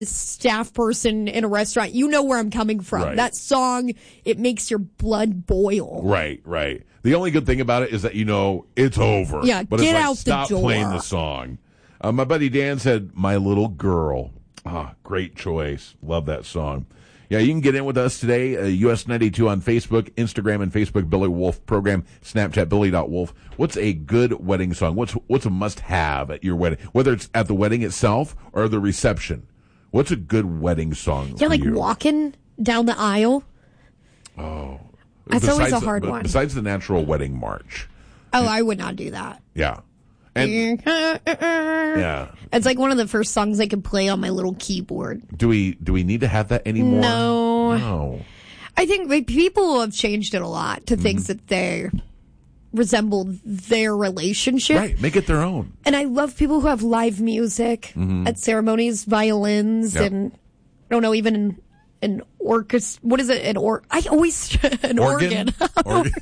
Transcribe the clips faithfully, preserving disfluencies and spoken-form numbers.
staff person in a restaurant, you know where I'm coming from. Right. That song, it makes your blood boil. Right, right. The only good thing about it is that you know it's over. Yeah, but get it's like, out the stop door. playing the song. Uh, my buddy Dan said, "My Little Girl." Ah, great choice. Love that song. Yeah, you can get in with us today, uh, U S ninety-two on Facebook, Instagram and Facebook, Billy Wolf Program, Snapchat, billy dot wolf. What's a good wedding song? What's what's a must-have at your wedding? Whether it's at the wedding itself or the reception. What's a good wedding song Yeah, for like you? walking down the aisle. Oh. That's always Besides a the- hard b- one. Besides the natural wedding march. Oh, I would not do that. Yeah. And yeah. It's like one of the first songs I could play on my little keyboard. Do we do we need to have that anymore? No. No. I think like, people have changed it a lot to Mm-hmm. things that they resemble their relationship. Right. Make it their own. And I love people who have live music at ceremonies, violins, Yep. and I don't know, even an, an orchestra. What is it? An or? I always an organ. Organ.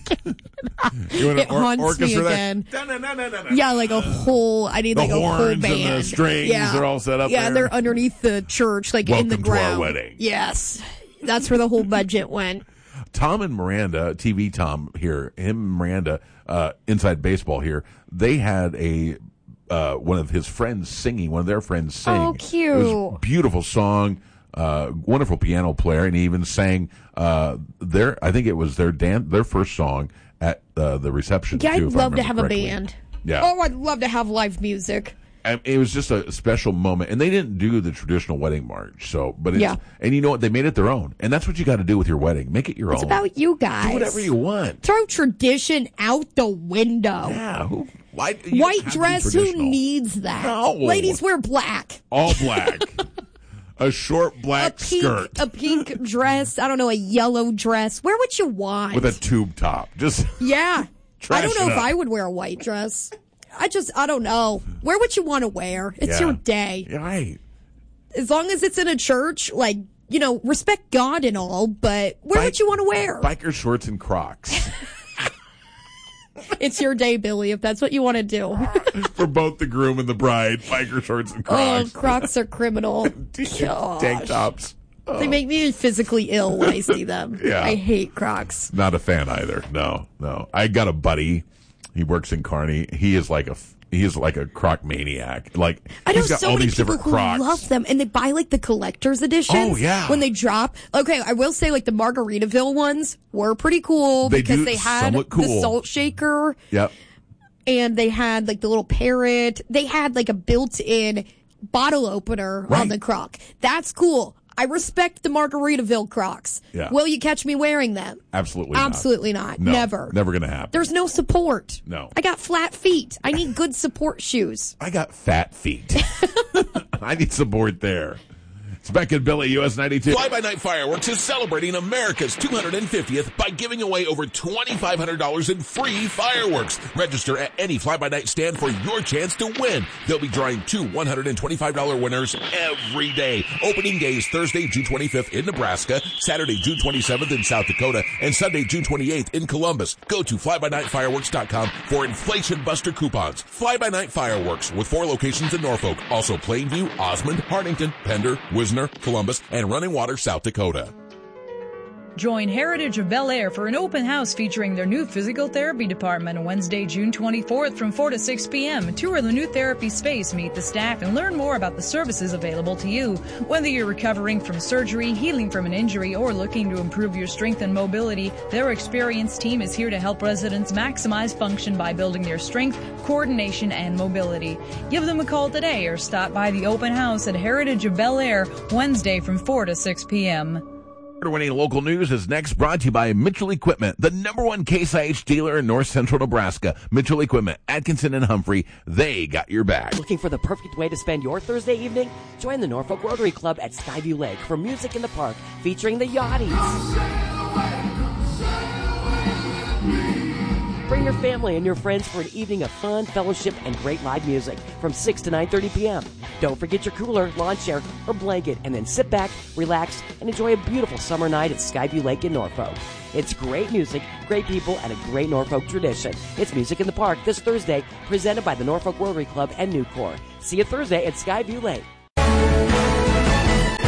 You want an It haunts me orchestra there? again. Da-na-na-na-na-na. Yeah, like a whole. I need The like a whole horns and band. the strings yeah. are all set up Yeah, there. they're underneath the church, like in the Welcome to our ground. wedding. Yes, that's where the whole budget went. Tom and Miranda, T V Tom here, him and Miranda, uh, Inside Baseball here, they had a uh, one of his friends singing, one of their friends sing. Oh, cute. It was a beautiful song, uh, wonderful piano player, and he even sang uh, their, I think it was their dan- their first song at uh, the reception. Yeah, too, I'd if I love to remember have a correctly. band. Yeah. Oh, I'd love to have live music. And it was just a special moment, and they didn't do the traditional wedding march. So, but it's, Yeah. and you know what? They made it their own, and that's what you got to do with your wedding. Make it your It's own. about you guys. Do whatever you want. Throw tradition out the window. Yeah. Who? Why? you don't White have to be dress, who traditional. needs that? No. Ladies wear black. All black. A short A black pink, skirt a pink dress. I don't know, a yellow dress. Wear what you want. with a tube top. Just yeah. I don't Trash know it if up. I would wear a white dress. I just, I don't know. Wear what you want to wear. It's Yeah. your day. right. As long as it's in a church, like, you know, respect God and all, but wear Bike- what you want to wear. Biker shorts and Crocs It's your day, Billy, if that's what you want to do. for both the groom and the bride. Biker shorts and Oh, Crocs. Crocs are criminal. Gosh. Tank tops. They make me physically ill when I see them. Yeah. I hate Crocs. Not a fan either. No, no. I got a buddy. He works in Kearney. He is like a he is like a Croc maniac. Like I know he's got so all many these people different who Crocs. love them, and they buy like the collector's editions. Oh, yeah. When they drop. Okay, I will say like the Margaritaville ones were pretty cool They because do they had somewhat cool. the salt shaker Yep. and they had like the little parrot. They had like a built-in bottle opener Right. on the Croc. That's cool. I respect the Margaritaville Crocs. Yeah. Will you catch me wearing them? Absolutely not. Absolutely not. No, Never. Never going to happen. There's no support. No. I got flat feet. I need good support shoes. I got fat feet. I need support there. It's Beck and Billy, U S ninety-two. Fly By Night Fireworks is celebrating America's two hundred fiftieth by giving away over twenty-five hundred dollars in free fireworks. Register at any Fly By Night stand for your chance to win. They'll be drawing two one hundred twenty-five dollars winners every day. Opening days Thursday, June twenty-fifth in Nebraska, Saturday, June twenty-seventh in South Dakota, and Sunday, June twenty-eighth in Columbus. Go to fly by night fireworks dot com for Inflation Buster coupons. Fly By Night Fireworks with four locations in Norfolk. Also Plainview, Osmond, Hartington, Pender, Wisner, Columbus, and Running Water, South Dakota. Join Heritage of Bel Air for an open house featuring their new physical therapy department on Wednesday, June twenty-fourth from four to six p.m. Tour the new therapy space, meet the staff, and learn more about the services available to you. Whether you're recovering from surgery, healing from an injury, or looking to improve your strength and mobility, their experienced team is here to help residents maximize function by building their strength, coordination, and mobility. Give them a call today or stop by the open house at Heritage of Bel Air Wednesday from four to six p.m. Winning local news is next, brought to you by Mitchell Equipment, the number one Case I H dealer in north central Nebraska. Mitchell Equipment, Atkinson and Humphrey, they got your back. Looking for the perfect way to spend your Thursday evening? Join the Norfolk Rotary Club at Skyview Lake for music in the park featuring the Yachties. Bring your family and your friends for an evening of fun, fellowship, and great live music from six to nine thirty p.m. Don't forget your cooler, lawn chair, or blanket, and then sit back, relax, and enjoy a beautiful summer night at Skyview Lake in Norfolk. It's great music, great people, and a great Norfolk tradition. It's Music in the Park this Thursday, presented by the Norfolk Rotary Club and Nucor. See you Thursday at Skyview Lake.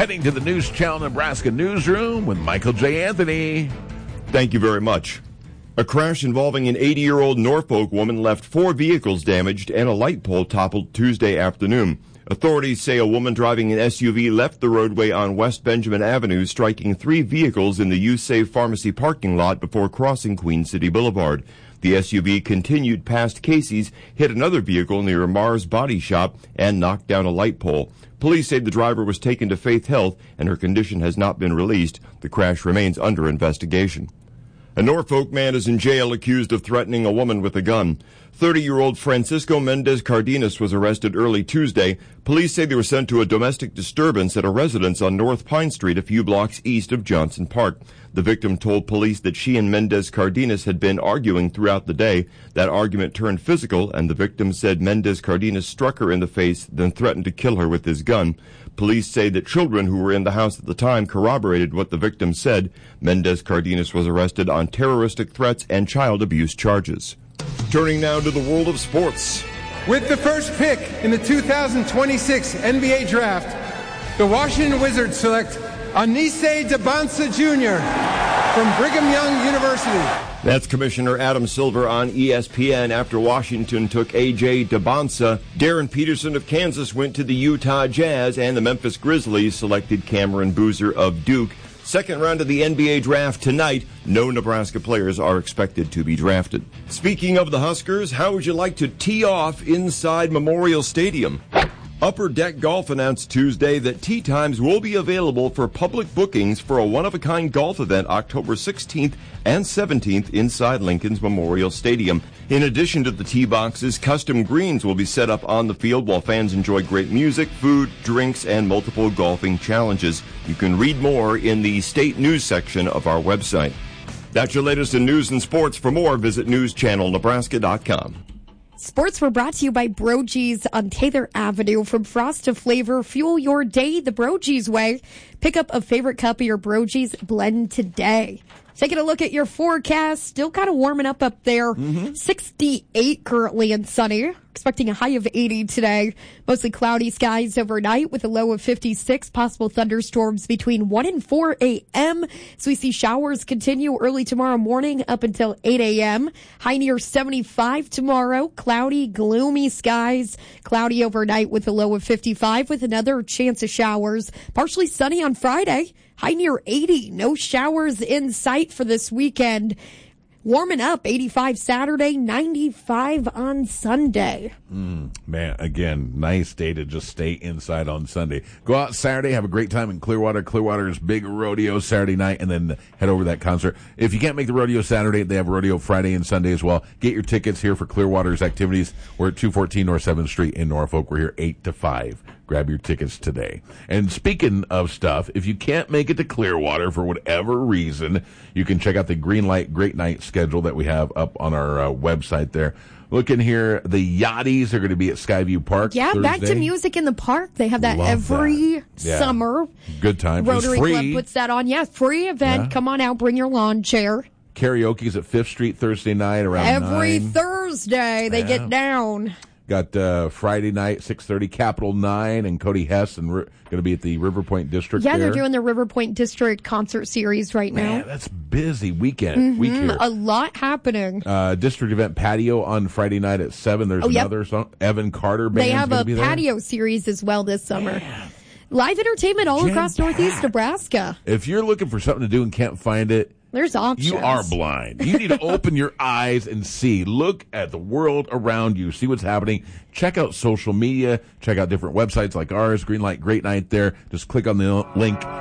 Heading to the News Channel Nebraska newsroom with Michael J. Anthony. Thank you very much. A crash involving an eighty-year-old Norfolk woman left four vehicles damaged and a light pole toppled Tuesday afternoon. Authorities say a woman driving an S U V left the roadway on West Benjamin Avenue, striking three vehicles in the U-Save Pharmacy parking lot before crossing Queen City Boulevard. The S U V continued past Casey's, hit another vehicle near Mars Body Shop, and knocked down a light pole. Police say the driver was taken to Faith Health, and her condition has not been released. The crash remains under investigation. A Norfolk man is in jail accused of threatening a woman with a gun. thirty-year-old Francisco Mendez Cardenas was arrested early Tuesday. Police say they were sent to a domestic disturbance at a residence on North Pine Street a few blocks east of Johnson Park. The victim told police that she and Mendez Cardenas had been arguing throughout the day. That argument turned physical, and the victim said Mendez Cardenas struck her in the face, then threatened to kill her with his gun. Police say that children who were in the house at the time corroborated what the victim said. Mendez Cardenas was arrested on terroristic threats and child abuse charges. Turning now to the world of sports. With the first pick in the two thousand twenty-six N B A Draft, the Washington Wizards select Anise Debonsa Junior from Brigham Young University. That's Commissioner Adam Silver on E S P N. After Washington took A J Debonsa, Darren Peterson of Kansas went to the Utah Jazz, and the Memphis Grizzlies selected Cameron Boozer of Duke. Second round of the N B A draft tonight. No Nebraska players are expected to be drafted. Speaking of the Huskers, how would you like to tee off inside Memorial Stadium? Upper Deck Golf announced Tuesday that tee times will be available for public bookings for a one-of-a-kind golf event October sixteenth and seventeenth inside Lincoln's Memorial Stadium. In addition to the tee boxes, custom greens will be set up on the field while fans enjoy great music, food, drinks, and multiple golfing challenges. You can read more in the state news section of our website. That's your latest in news and sports. For more, visit news channel nebraska dot com. Sports were brought to you by Brogy's on Taylor Avenue. From frost to flavor, fuel your day the Brogy's way. Pick up a favorite cup of your Brogy's blend today. Taking a look at your forecast, still kind of warming up up there. Mm-hmm. sixty-eight currently and sunny. Expecting a high of eighty today. Mostly cloudy skies overnight with a low of fifty-six. Possible thunderstorms between one and four a.m. So we see showers continue early tomorrow morning up until eight a.m. High near seventy-five tomorrow. Cloudy, gloomy skies. Cloudy overnight with a low of fifty-five with another chance of showers. Partially sunny on Friday. High near eighty. No showers in sight for this weekend. Warming up, eighty-five Saturday, ninety-five on Sunday. Mm, man, again, nice day to just stay inside on Sunday. Go out Saturday, have a great time in Clearwater. Clearwater's big rodeo Saturday night, and then head over to that concert. If you can't make the rodeo Saturday, they have rodeo Friday and Sunday as well. Get your tickets here for Clearwater's activities. We're at two fourteen North seventh Street in Norfolk. We're here eight to five. Grab your tickets today. And speaking of stuff, if you can't make it to Clearwater for whatever reason, you can check out the Greenlight Great Night schedule that we have up on our uh, website there. Looking here, the Yachties are going to be at Skyview Park. Yeah, Thursday. back to music in the park. They have that Love every that. Yeah. summer. Good time. Rotary It's free. Club puts that on. Yeah, free event. Yeah. Come on out, bring your lawn chair. Karaoke's at Fifth Street Thursday night around Every nine. Thursday they Yeah. get down. Got uh, Friday night, six thirty, Capital nine, and Cody Hess and Ri- going to be at the River Point District. Yeah, there. they're doing the River Point District concert series right now. Man, that's busy weekend. Mm-hmm. Week here. A lot happening. Uh, district event patio on Friday night at seven. There's Oh, yep. another song. Evan Carter band. They have a be patio series as well this summer. Man. Live entertainment all Jam across Northeast packed. Nebraska. If you're looking for something to do and can't find it, there's options. you are blind. You need to open your eyes and see. Look at the world around you. See what's happening. Check out social media. Check out different websites like ours. Greenlight Great Night there. Just click on the link